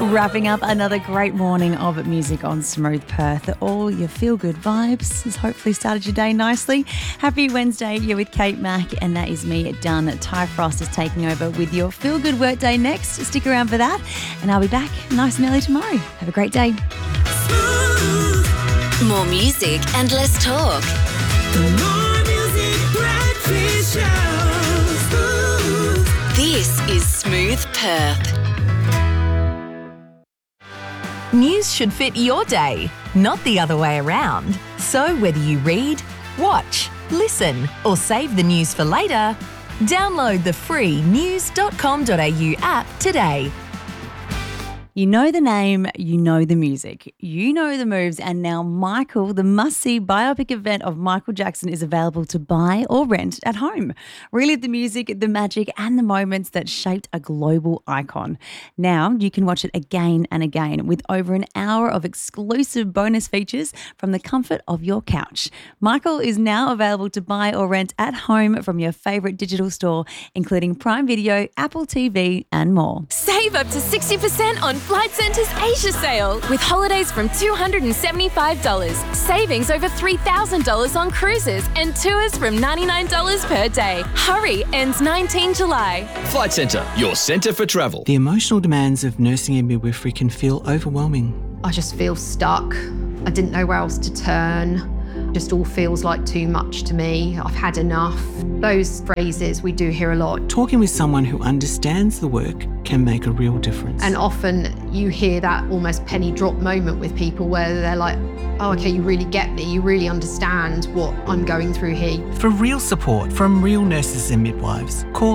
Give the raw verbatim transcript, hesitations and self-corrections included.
Wrapping up another great morning of music on Smooth Perth. All your feel-good vibes has hopefully started your day nicely. Happy Wednesday. You're with Kate Mack, and that is me done. Ty Frost is taking over with your feel-good work day next. Stick around for that, and I'll be back nice and early tomorrow. Have a great day. More music and less talk. More music, breakfast show. Smooth. This is Smooth Perth. News should fit your day, not the other way around. So whether you read, watch, listen, or save the news for later, download the free news dot com dot a u app today. You know the name, you know the music, you know the moves, and now Michael, the must-see biopic event of Michael Jackson, is available to buy or rent at home. Relive the music, the magic, and the moments that shaped a global icon. Now you can watch it again and again with over an hour of exclusive bonus features from the comfort of your couch. Michael is now available to buy or rent at home from your favourite digital store, including Prime Video, Apple T V, and more. Save up to sixty percent on Flight Centre's Asia sale with holidays from two hundred seventy-five dollars, savings over three thousand dollars on cruises and tours from ninety-nine dollars per day. Hurry, ends nineteenth July. Flight Centre, your centre for travel. The emotional demands of nursing and midwifery can feel overwhelming. I just feel stuck. I didn't know where else to turn. Just all feels like too much to me. I've had enough. Those phrases we do hear a lot. Talking with someone who understands the work can make a real difference. And often you hear that almost penny drop moment with people where they're like, oh, okay, you really get me. You really understand what I'm going through here. For real support from real nurses and midwives, call